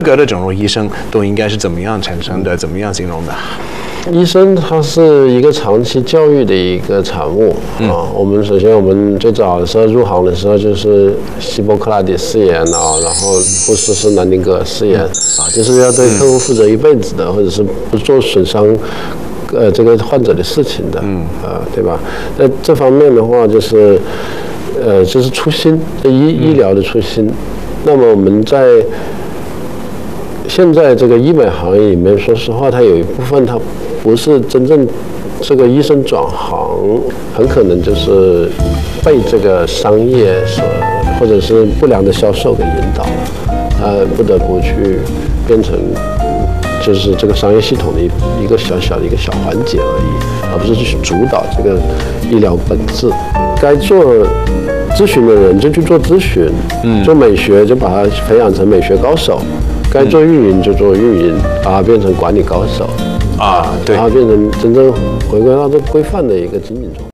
格的整容医生都应该是怎么样产生的？怎么样形容的？ 医生他是一个长期教育的一个产物啊。首先我们最早的时候入行的时候就是希波克拉底誓言啊，然后不实施南丁格尔誓言啊，就是要对客户负责一辈子的，或者是不做损伤这个患者的事情的，对吧？在这方面的话，就是初心，医疗的初心。那么我们在现在这个医美行业里面，说实话，它有一部分它不是真正这个医生转行，很可能就是被这个商业或者是不良的销售给引导了，他不得不去变成就是这个商业系统的一个小小的一个小环节而已，而不是去主导这个医疗本质。该做咨询的人就去做咨询，做美学就把它培养成美学高手。该做运营就做运营，把它变成管理高手， 对， 把它变成真正回归到这规范的一个经营状态。